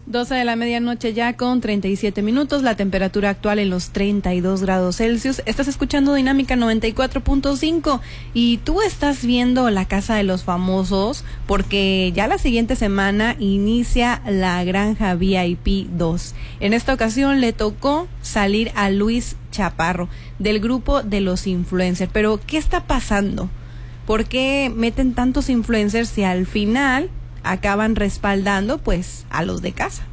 12 de la medianoche ya con 37 minutos, la temperatura actual en los 32 grados Celsius. Estás escuchando Dinámica 94.5 y tú estás viendo La Casa de los Famosos porque ya la siguiente semana inicia la Granja VIP 2. En esta ocasión le tocó salir a Luis Chaparro del grupo de los influencers. Pero, ¿qué está pasando? ¿Por qué meten tantos influencers si al final acaban respaldando pues a los de casa?